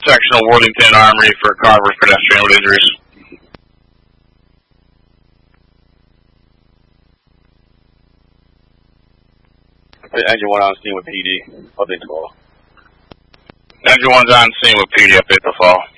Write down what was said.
section of Worthington Armory for Carver pedestrian with injuries. Engine 1 on scene with PD. Update the fall. Engine 1's on scene with PD. Update the fall.